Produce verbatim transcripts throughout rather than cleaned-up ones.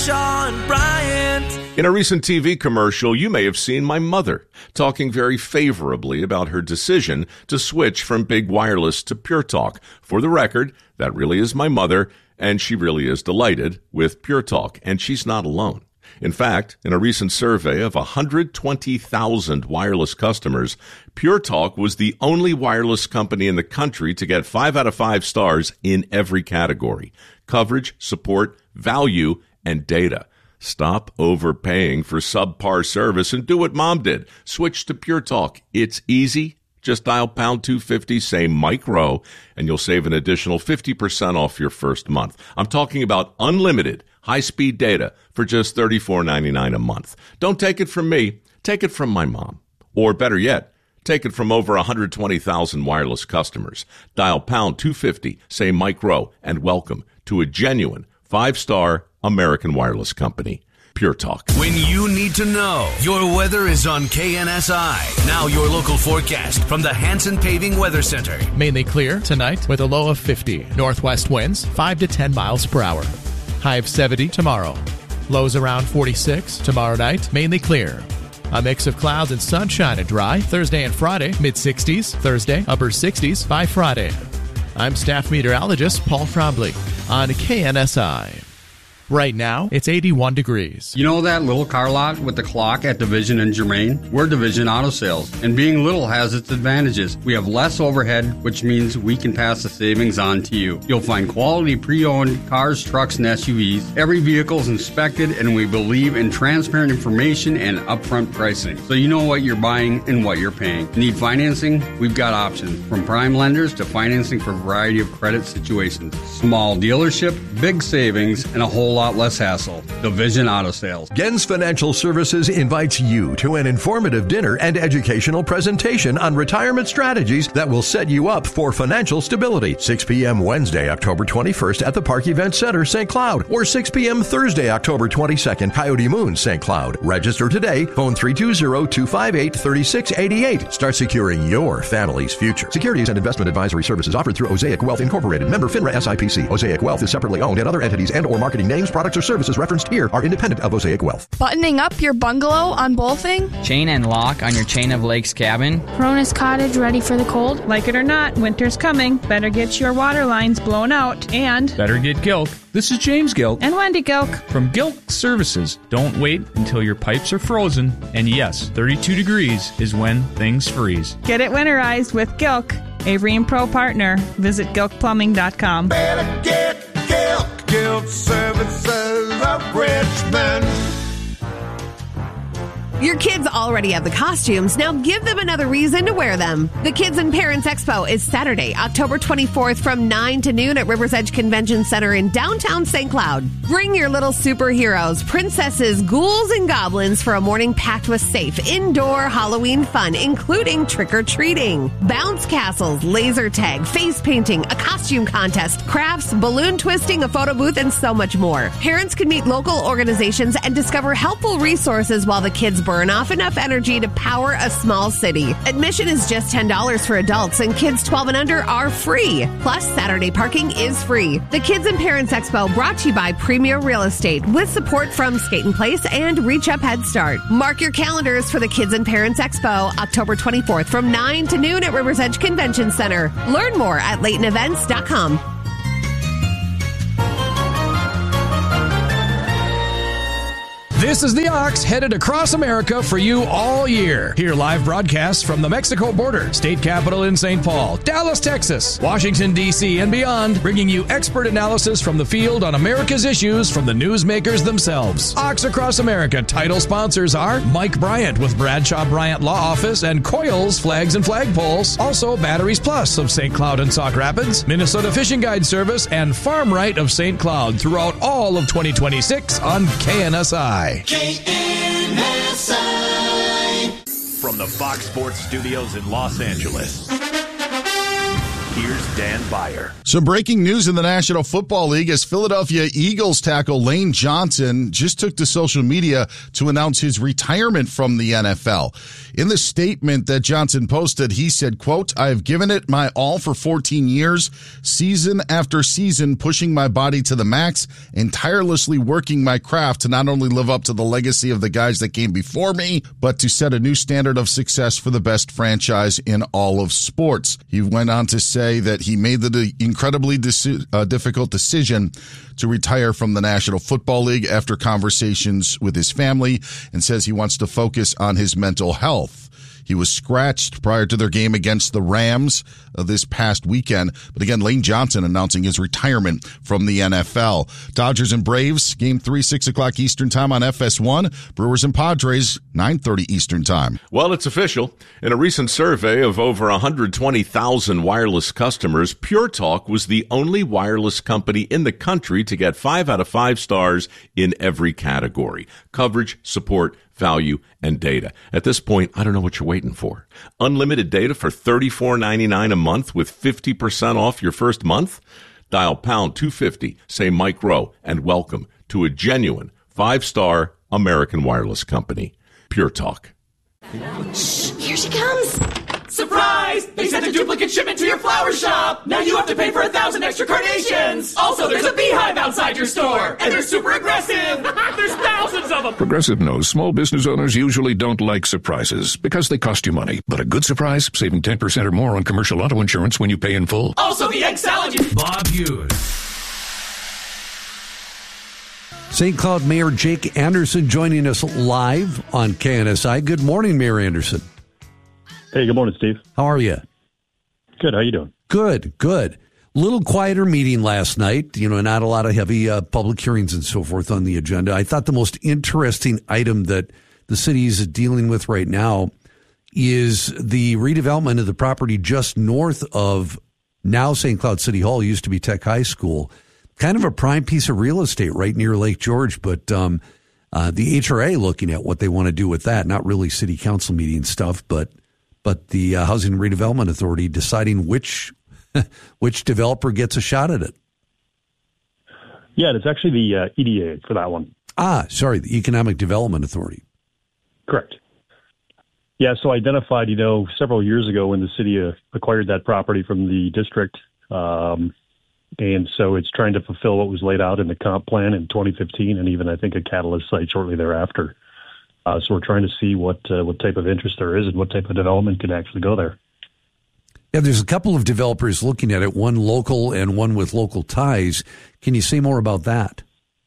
Shaw and Bryant. In a recent T V commercial, you may have seen my mother talking very favorably about her decision to switch from Big Wireless to Pure Talk. For the record, that really is my mother, and she really is delighted with Pure Talk, and she's not alone. In fact, in a recent survey of one hundred twenty thousand wireless customers, Pure Talk was the only wireless company in the country to get five out of five stars in every category: coverage, support, value, and data. Stop overpaying for subpar service and do what Mom did. Switch to Pure Talk. It's easy. Just dial pound two fifty, say Mike Rowe, and you'll save an additional fifty percent off your first month. I'm talking about unlimited high-speed data for just thirty-four ninety-nine a month. Don't take it from me. Take it from my mom. Or better yet, take it from over one hundred twenty thousand wireless customers. Dial pound two fifty, say Mike Rowe, and welcome to a genuine five-star American wireless company. Pure Talk. When you need to know, your weather is on K N S I. Now your local forecast from the Hanson Paving Weather Center. Mainly clear tonight with a low of fifty. Northwest winds five to ten miles per hour. High of seventy tomorrow. Lows around forty-six tomorrow night. Mainly clear. A mix of clouds and sunshine and dry Thursday and Friday. Mid sixties. Thursday, upper sixties by Friday. I'm staff meteorologist Paul Trombley on K N S I. Right now, it's eighty-one degrees. You know that little car lot with the clock at Division and Germain? We're Division Auto Sales, and being little has its advantages. We have less overhead, which means we can pass the savings on to you. You'll find quality pre-owned cars, trucks, and S U Vs. Every vehicle is inspected, and we believe in transparent information and upfront pricing, so you know what you're buying and what you're paying. Need financing? We've got options, from prime lenders to financing for a variety of credit situations. Small dealership, big savings, and a whole lot less hassle. Division Auto Sales. Gens Financial Services invites you to an informative dinner and educational presentation on retirement strategies that will set you up for financial stability. six p.m. Wednesday, October twenty-first at the Park Event Center, Saint Cloud, or six p.m. Thursday, October twenty-second, Coyote Moon, Saint Cloud. Register today. Phone three two zero, two five eight, three six eight eight. Start securing your family's future. Securities and investment advisory services offered through Osaic Wealth Incorporated. Member FINRA S I P C. Osaic Wealth is separately owned, and other entities and or marketing names, products, or services referenced here are independent of Osaic Wealth. Buttoning up your bungalow on Bolfing? Chain and lock on your Chain of Lakes cabin? Cronus Cottage ready for the cold? Like it or not, winter's coming. Better get your water lines blown out and... Better get Gilk. This is James Gilk. And Wendy Gilk. From Gilk Services. Don't wait until your pipes are frozen. And yes, thirty-two degrees is when things freeze. Get it winterized with Gilk, Avery and Pro partner. Visit gilk plumbing dot com. Better get Gilk. Gilk Services of Richmond. Your kids already have the costumes. Now give them another reason to wear them. The Kids and Parents Expo is Saturday, October twenty-fourth from nine to noon at Rivers Edge Convention Center in downtown Saint Cloud. Bring your little superheroes, princesses, ghouls, and goblins for a morning packed with safe indoor Halloween fun, including trick-or-treating, bounce castles, laser tag, face painting, a costume contest, crafts, balloon twisting, a photo booth, and so much more. Parents can meet local organizations and discover helpful resources while the kids burn off enough energy to power a small city. Admission is just ten dollars for adults, and kids twelve and under are free. Plus, Saturday parking is free. The Kids and Parents Expo brought to you by Premier Real Estate with support from Skate and Place and Reach Up Head Start. Mark your calendars for the Kids and Parents Expo, October twenty-fourth from nine to noon at Rivers Edge Convention Center. Learn more at Layton Events dot com. This is the Ox, headed across America for you all year. Hear live broadcasts from the Mexico border, state capital in Saint Paul, Dallas, Texas, Washington, D C, and beyond, bringing you expert analysis from the field on America's issues from the newsmakers themselves. Ox Across America title sponsors are Mike Bryant with Bradshaw Bryant Law Office and Coils Flags and Flagpoles. Also, Batteries Plus of Saint Cloud and Sauk Rapids, Minnesota Fishing Guide Service, and Farm Right of Saint Cloud throughout all of twenty twenty-six on K N S I. K N S I. From the Fox Sports Studios in Los Angeles, Here's Dan Beyer. Some breaking news in the National Football League as Philadelphia Eagles tackle Lane Johnson just took to social media to announce his retirement from the N F L. In the statement that Johnson posted, he said, quote, "I have given it my all for fourteen years, season after season, pushing my body to the max and tirelessly working my craft to not only live up to the legacy of the guys that came before me, but to set a new standard of success for the best franchise in all of sports." He went on to say that he made the incredibly deci- uh, difficult decision to retire from the National Football League after conversations with his family, and says he wants to focus on his mental health. He was scratched prior to their game against the Rams uh, this past weekend. But again, Lane Johnson announcing his retirement from the N F L. Dodgers and Braves, game three, six o'clock Eastern time on F S one. Brewers and Padres, nine thirty Eastern time. Well, it's official. In a recent survey of over one hundred twenty thousand wireless customers, Pure Talk was the only wireless company in the country to get five out of five stars in every category: coverage, support, value, and data. At this point, I don't know what you're waiting for. Unlimited data for thirty-four ninety-nine a month with fifty percent off your first month? Dial pound two fifty, say Mike Rowe, and welcome to a genuine five-star American wireless company. Pure Talk. Shh, here she comes. Surprise! They sent a duplicate shipment to your flower shop. Now you have to pay for a thousand extra carnations. Also, there's a beehive outside your store, and they're super aggressive. There's thousands of them. Progressive knows small business owners usually don't like surprises because they cost you money. But a good surprise, saving ten percent or more on commercial auto insurance when you pay in full. Also, the egg salad. You- Bob Hughes. Saint Cloud Mayor Jake Anderson joining us live on K N S I. Good morning, Mayor Anderson. Hey, good morning, Steve. How are you? Good. How you doing? Good, good. Little quieter meeting last night. You know, not a lot of heavy uh, public hearings and so forth on the agenda. I thought the most interesting item that the city is dealing with right now is the redevelopment of the property just north of now Saint Cloud City Hall, used to be Tech High School. Kind of a prime piece of real estate right near Lake George, but um, uh, the H R A looking at what they want to do with that. Not really city council meeting stuff, but but the uh, Housing Redevelopment Authority deciding which which developer gets a shot at it. Yeah, it's actually the uh, E D A for that one. Ah, sorry, the Economic Development Authority. Correct. Yeah, so identified, you know, several years ago when the city uh, acquired that property from the district. Um, and so it's trying to fulfill what was laid out in the comp plan in twenty fifteen and even, I think, a catalyst site shortly thereafter. Uh, so we're trying to see what uh, what type of interest there is and what type of development could actually go there. Yeah, there's a couple of developers looking at it, one local and one with local ties. Can you say more about that?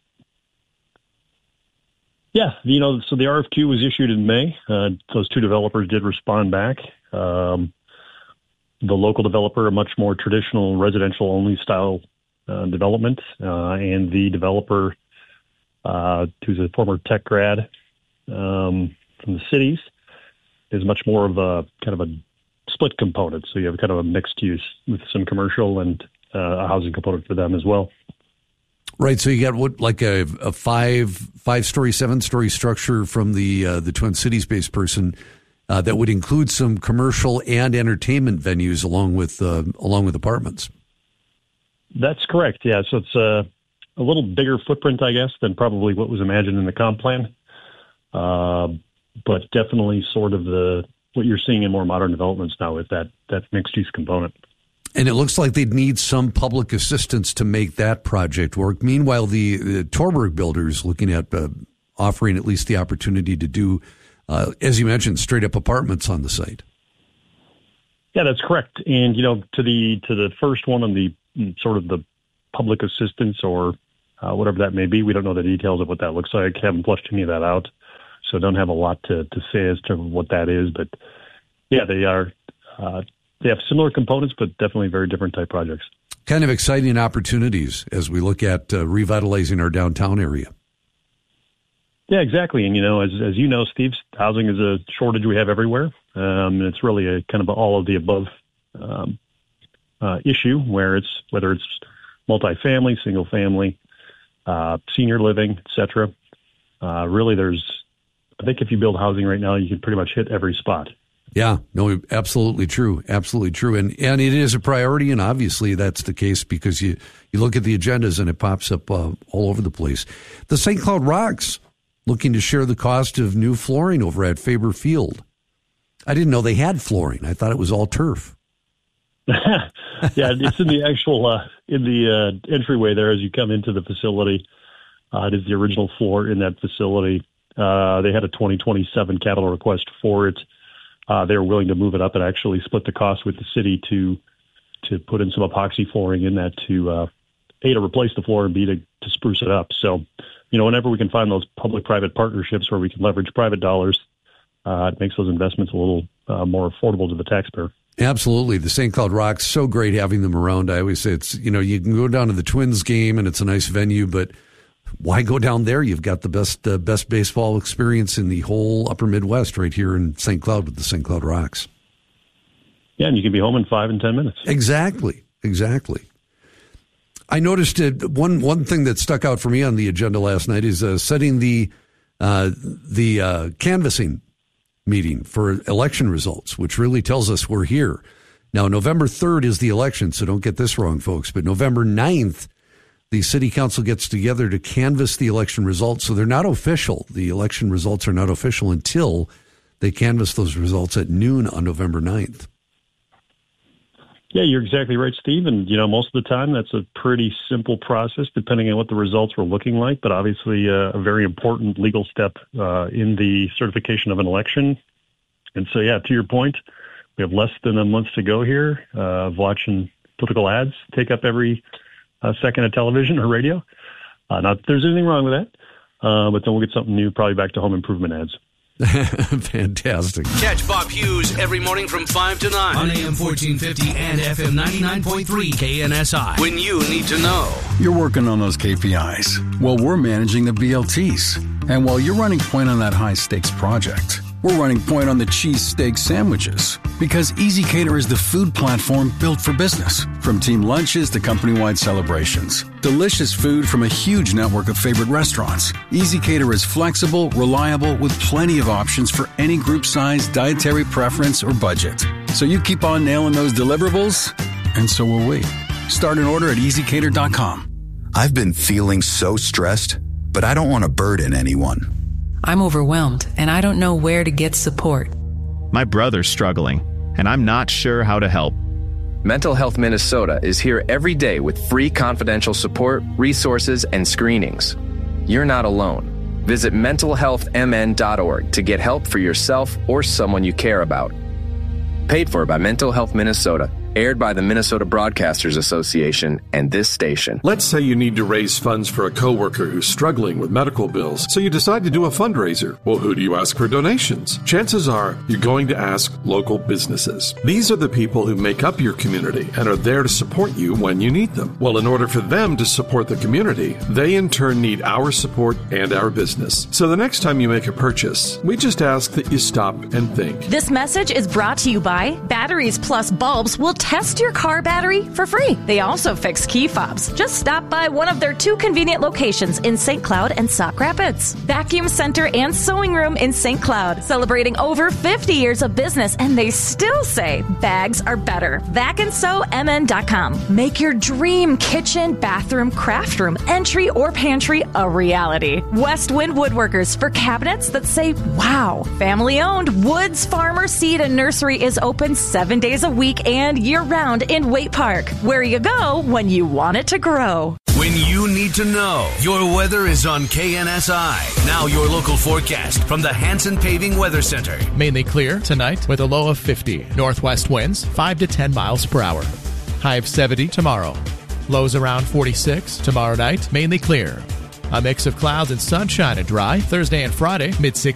Yeah, you know, so the R F Q was issued in May. Uh, those two developers did respond back. Um, the local developer, a much more traditional residential-only style uh, development, uh, and the developer, uh, who's a former tech grad um, from the cities, is much more of a kind of a split component. So you have kind of a mixed use with some commercial and uh, a housing component for them as well. Right. So you got what, like a, a five five story, seven story structure from the uh, the Twin Cities based person uh, that would include some commercial and entertainment venues along with uh, along with apartments. That's correct. Yeah. So it's a, a little bigger footprint, I guess, than probably what was imagined in the comp plan. Uh, but definitely sort of the what you're seeing in more modern developments now with that, that mixed use component. And it looks like they'd need some public assistance to make that project work. Meanwhile, the, the Torberg builders looking at uh, offering at least the opportunity to do, uh, as you mentioned, straight up apartments on the site. Yeah, that's correct. And, you know, to the to the first one on the sort of the public assistance or uh, whatever that may be, we don't know the details of what that looks like. Haven't flushed any of that out. So don't have a lot to, to say as to what that is. But, yeah, they are uh, they have similar components, but definitely very different type projects. Kind of exciting opportunities as we look at uh, revitalizing our downtown area. Yeah, exactly. And, you know, as as you know, Steve, housing is a shortage we have everywhere. Um, and it's really a kind of all of the above um, uh, issue where it's whether it's multifamily, single family, uh, senior living, et cetera. Uh, really, there's I think if you build housing right now, you can pretty much hit every spot. Yeah, no, absolutely true. Absolutely true. And and it is a priority, and obviously that's the case because you, you look at the agendas and it pops up uh, all over the place. The Saint Cloud Rocks looking to share the cost of new flooring over at Faber Field. I didn't know they had flooring. I thought it was all turf. Yeah, it's in the actual, uh, in the uh, entryway there as you come into the facility. Uh, it is the original floor in that facility. Uh, they had a twenty twenty-seven capital request for it. Uh, they were willing to move it up and actually split the cost with the city to to put in some epoxy flooring in that to, uh, A, to replace the floor and B, to, to spruce it up. So, you know, whenever we can find those public-private partnerships where we can leverage private dollars, uh, it makes those investments a little uh, more affordable to the taxpayer. Absolutely. The Saint Cloud Rocks, so great having them around. I always say it's, you know, you can go down to the Twins game and it's a nice venue, but why go down there? You've got the best uh, best baseball experience in the whole upper Midwest right here in Saint Cloud with the Saint Cloud Rocks. Yeah, and you can be home in five and ten minutes. Exactly, exactly. I noticed uh, one one thing that stuck out for me on the agenda last night is uh, setting the uh, the uh, canvassing meeting for election results, which really tells us we're here. Now, November third is the election, so don't get this wrong, folks, but November ninth, the city council gets together to canvass the election results. So they're not official. The election results are not official until they canvass those results at noon on November ninth. Yeah, you're exactly right, Steve. And, you know, most of the time that's a pretty simple process depending on what the results were looking like. But obviously uh, a very important legal step uh, in the certification of an election. And so, yeah, to your point, we have less than a month to go here uh, of watching political ads take up every Uh, second of television or radio. Uh, not that there's anything wrong with that, uh, but then we'll get something new, probably back to home improvement ads. Fantastic. Catch Bob Hughes every morning from five to nine on A M fourteen fifty and F M ninety-nine point three K N S I. When you need to know. You're working on those K P Is. Well, we're managing the B L Ts. And while you're running point on that high-stakes project, we're running point on the cheesesteak sandwiches. Because Easy Cater is the food platform built for business. From team lunches to company-wide celebrations. Delicious food from a huge network of favorite restaurants. Easy Cater is flexible, reliable, with plenty of options for any group size, dietary preference, or budget. So you keep on nailing those deliverables, and so will we. Start an order at easy cater dot com. I've been feeling so stressed, but I don't want to burden anyone. I'm overwhelmed, and I don't know where to get support. My brother's struggling, and I'm not sure how to help. Mental Health Minnesota is here every day with free confidential support, resources, and screenings. You're not alone. Visit mental health m n dot org to get help for yourself or someone you care about. Paid for by Mental Health Minnesota. Aired by the Minnesota Broadcasters Association and this station. Let's say you need to raise funds for a coworker who's struggling with medical bills, so you decide to do a fundraiser. Well, who do you ask for donations? Chances are you're going to ask local businesses. These are the people who make up your community and are there to support you when you need them. Well, in order for them to support the community, they in turn need our support and our business. So the next time you make a purchase, we just ask that you stop and think. This message is brought to you by Batteries Plus Bulbs will test your car battery for free. They also fix key fobs. Just stop by one of their two convenient locations in Saint Cloud and Sauk Rapids. Vacuum Center and Sewing Room in Saint Cloud, celebrating over fifty years of business, and they still say bags are better. vac and sew m n dot com. Make your dream kitchen, bathroom, craft room, entry, or pantry a reality. West Wind Woodworkers for cabinets that say wow. Family owned Woods Farmer Seed and Nursery is open seven days a week and year-round in Waite Park, where you go when you want it to grow. When you need to know, your weather is on K N S I. Now your local forecast from the Hanson Paving Weather Center. Mainly clear tonight with a low of fifty. Northwest winds five to ten miles per hour. High of seventy tomorrow. Lows around forty-six tomorrow night. Mainly clear. A mix of clouds and sunshine and dry Thursday and Friday, mid sixties.